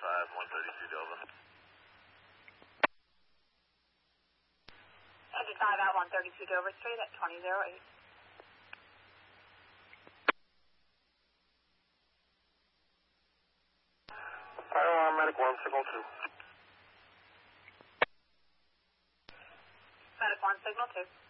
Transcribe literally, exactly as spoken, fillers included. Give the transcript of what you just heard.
fifty-five, one thirty-two Delta. fifty-five at one thirty-two Dover Street at twenty oh eight. Fire medic one, signal two. Medic one, signal two.